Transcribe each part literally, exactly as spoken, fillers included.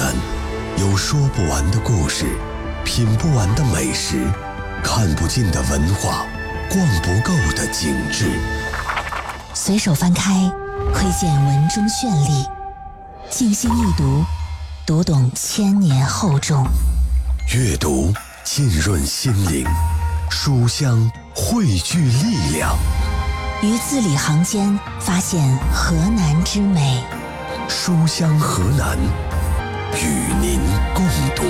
南，有说不完的故事，品不完的美食，看不尽的文化，逛不够的景致。 随手翻开，窥见文中绚丽；静心一读，读懂千年厚重。 阅读浸润心灵，书香汇聚力量。 于字里行间发现河南之美。 书香河南，与您共读。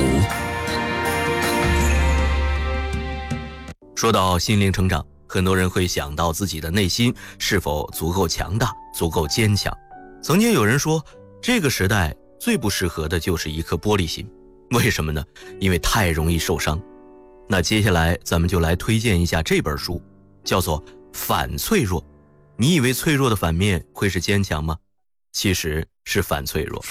说到心灵成长，很多人会想到自己的内心是否足够强大，足够坚强。曾经有人说，这个时代最不适合的就是一颗玻璃心。为什么呢？因为太容易受伤。那接下来咱们就来推荐一下这本书，叫做《反脆弱》。你以为脆弱的反面会是坚强吗？其实是反脆弱。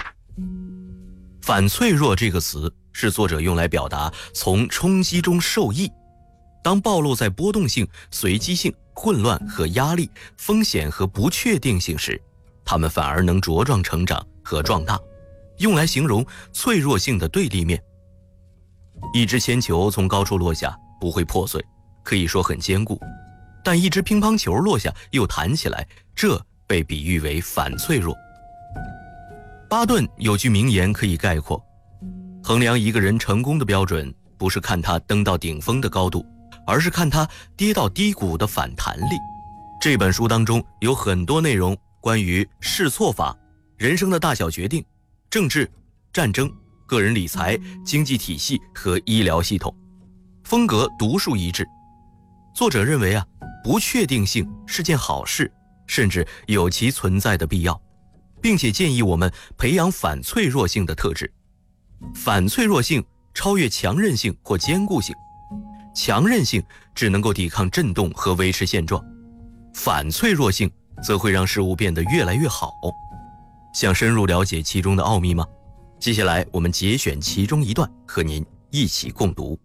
反脆弱这个词是作者用来表达从冲击中受益。当暴露在波动性、随机性、混乱和压力、风险和不确定性时，他们反而能茁壮成长和壮大，用来形容脆弱性的对立面。一只铅球从高处落下不会破碎，可以说很坚固，但一只乒乓球落下又弹起来，这被比喻为反脆弱。巴顿有句名言可以概括：衡量一个人成功的标准，不是看他登到顶峰的高度，而是看他跌到低谷的反弹力。这本书当中有很多内容关于试错法、人生的大小决定、政治、战争、个人理财、经济体系和医疗系统，风格独树一帜。作者认为啊，不确定性是件好事，甚至有其存在的必要，并且建议我们培养反脆弱性的特质。反脆弱性超越强韧性或坚固性，强韧性只能够抵抗震动和维持现状，反脆弱性则会让事物变得越来越好。想深入了解其中的奥秘吗？接下来我们节选其中一段和您一起共读。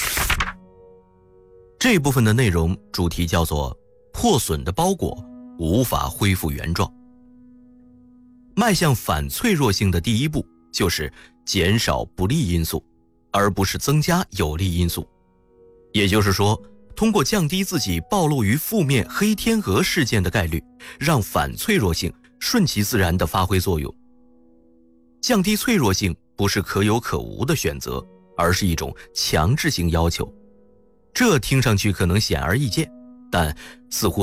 这部分的内容主题叫做破损的包裹无法恢复原状。迈向反脆弱性的第一步就是减少不利因素，而不是增加有利因素。也就是说，通过降低自己暴露于负面黑天鹅事件的概率，让反脆弱性顺其自然地发挥作用。降低脆弱性不是可有可无的选择，而是一种强制性要求。这听上去可能显而易见，但似乎